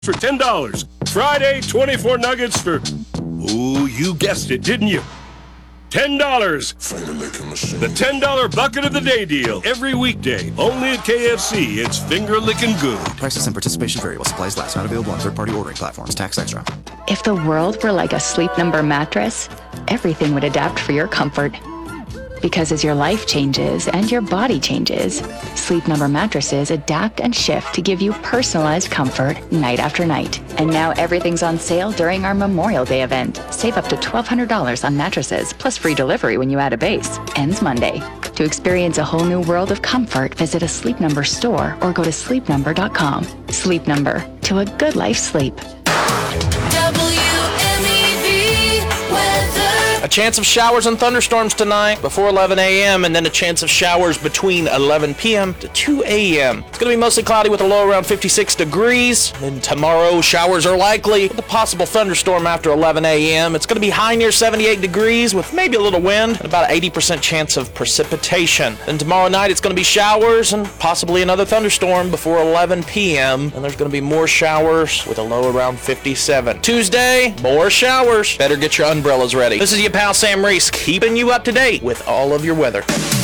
for $10. Friday, 24 nuggets for, ooh, you guessed it, didn't you? $10. The $10 bucket of the day deal. Every weekday. Only at KFC. It's finger licking good. Prices and participation vary while supplies last. Not available on third-party ordering platforms. Tax extra. If the world were like a Sleep Number mattress, everything would adapt for your comfort. Because as your life changes and your body changes, Sleep Number mattresses adapt and shift to give you personalized comfort night after night. And now everything's on sale during our Memorial Day event. Save up to $1,200 on mattresses, plus free delivery when you add a base. Ends Monday. To experience a whole new world of comfort, visit a Sleep Number store or go to sleepnumber.com. Sleep Number. To a good life sleep. A chance of showers and thunderstorms tonight before 11 a.m. and then a chance of showers between 11 p.m. to 2 a.m. It's going to be mostly cloudy with a low around 56 degrees. Then tomorrow, showers are likely with a possible thunderstorm after 11 a.m. It's going to be high near 78 degrees with maybe a little wind and about an 80% chance of precipitation. Then tomorrow night, it's going to be showers and possibly another thunderstorm before 11 p.m. And there's going to be more showers with a low around 57. Tuesday, more showers. Better get your umbrellas ready. This is your pal Sam Reese, keeping you up to date with all of your weather.